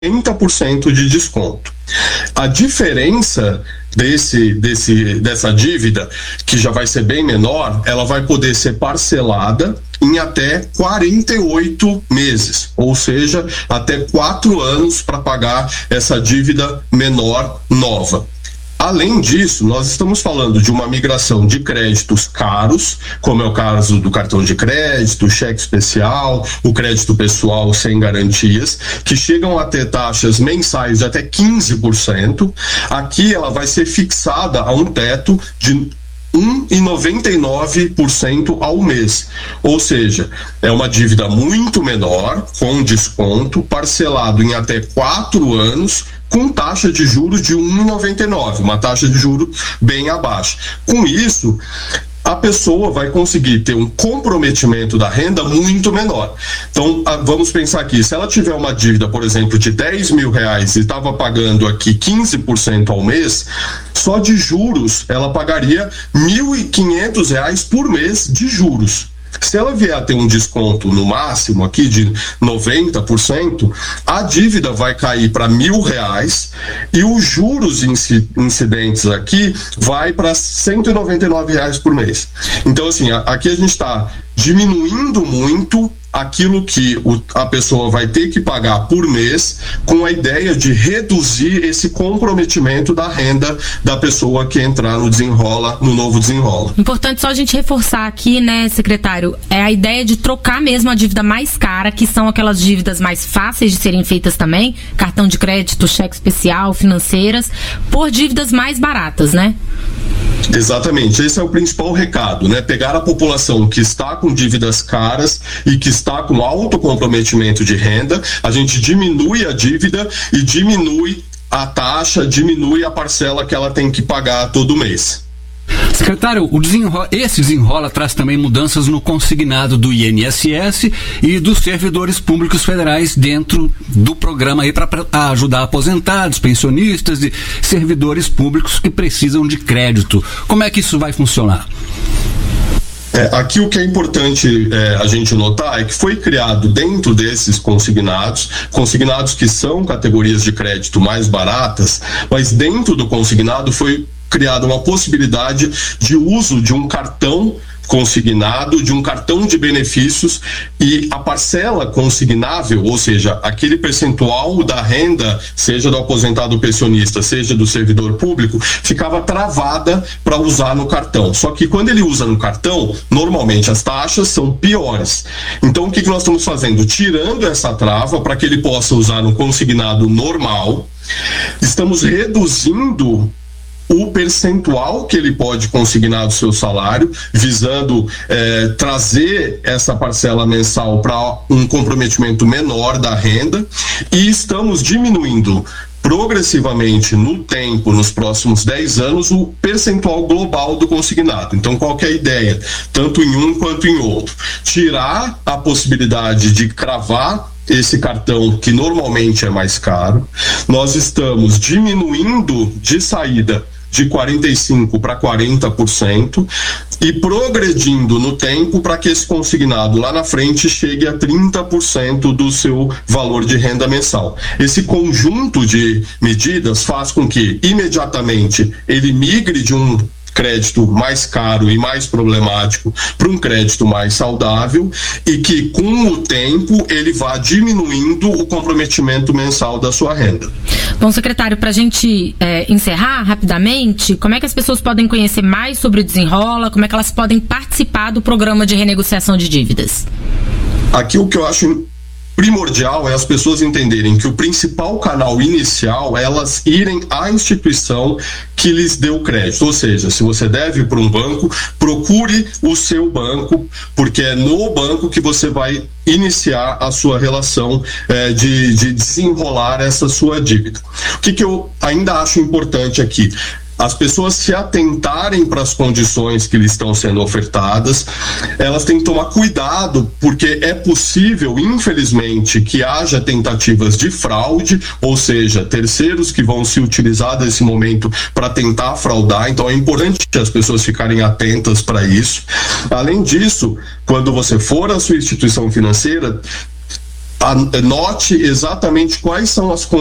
80% de desconto. A diferença dessa dívida, que já vai ser bem menor, ela vai poder ser parcelada em até 48 meses, ou seja, até 4 anos para pagar essa dívida menor nova. Além disso, nós estamos falando de uma migração de créditos caros, como é o caso do cartão de crédito, cheque especial, o crédito pessoal sem garantias, que chegam a ter taxas mensais de até 15%. Aqui ela vai ser fixada a um teto de 1,99% ao mês, ou seja, é uma dívida muito menor, com desconto, parcelado em até 4 anos, com taxa de juros de 1,99%, uma taxa de juros bem abaixo. Com isso, a pessoa vai conseguir ter um comprometimento da renda muito menor. Então, vamos pensar aqui, se ela tiver uma dívida, por exemplo, de R$10.000 e estava pagando aqui 15% ao mês, só de juros ela pagaria R$1.500 por mês de juros. Se ela vier a ter um desconto no máximo aqui de 90%, a dívida vai cair para R$1.000 e os juros incidentes aqui vai para R$199 por mês. Então, assim, aqui a gente está diminuindo muito aquilo que a pessoa vai ter que pagar por mês, com a ideia de reduzir esse comprometimento da renda da pessoa que entrar no novo Desenrola. Importante só a gente reforçar aqui, né, secretário, é a ideia de trocar mesmo a dívida mais cara, que são aquelas dívidas mais fáceis de serem feitas também, cartão de crédito, cheque especial, financeiras, por dívidas mais baratas, né? Exatamente, esse é o principal recado, né? Pegar a população que está com dívidas caras e que está com alto comprometimento de renda, a gente diminui a dívida e diminui a taxa, diminui a parcela que ela tem que pagar todo mês. Secretário, esse Desenrola traz também mudanças no consignado do INSS e dos servidores públicos federais dentro do programa aí para ajudar aposentados, pensionistas e servidores públicos que precisam de crédito. Como é que isso vai funcionar? Aqui o que é importante a gente notar é que foi criado dentro desses consignados que são categorias de crédito mais baratas, mas dentro do consignado foi criada uma possibilidade de uso de um cartão consignado, de um cartão de benefícios, e a parcela consignável, ou seja, aquele percentual da renda, seja do aposentado pensionista, seja do servidor público, ficava travada para usar no cartão. Só que quando ele usa no cartão, normalmente as taxas são piores. Então o que nós estamos fazendo? Tirando essa trava para que ele possa usar no consignado normal, estamos reduzindo o percentual que ele pode consignar do seu salário, visando trazer essa parcela mensal para um comprometimento menor da renda, e estamos diminuindo progressivamente no tempo, nos próximos 10 anos, o percentual global do consignado. Então, qual que é a ideia? Tanto em um quanto em outro. Tirar a possibilidade de cravar esse cartão, que normalmente é mais caro. Nós estamos diminuindo de saída de 45% para 40% e progredindo no tempo para que esse consignado lá na frente chegue a 30% do seu valor de renda mensal. Esse conjunto de medidas faz com que imediatamente ele migre de um crédito mais caro e mais problemático para um crédito mais saudável, e que com o tempo ele vá diminuindo o comprometimento mensal da sua renda. Bom, secretário, para a gente encerrar rapidamente, como é que as pessoas podem conhecer mais sobre o Desenrola, como é que elas podem participar do programa de renegociação de dívidas? Aqui o que eu acho primordial é as pessoas entenderem que o principal canal inicial é elas irem à instituição que lhes deu crédito. Ou seja, se você deve para um banco, procure o seu banco, porque é no banco que você vai iniciar a sua relação de desenrolar essa sua dívida. O que eu ainda acho importante aqui? As pessoas se atentarem para as condições que lhes estão sendo ofertadas, elas têm que tomar cuidado, porque é possível, infelizmente, que haja tentativas de fraude, ou seja, terceiros que vão se utilizar desse momento para tentar fraudar. Então é importante que as pessoas ficarem atentas para isso. Além disso, quando você for à sua instituição financeira, Note exatamente quais são as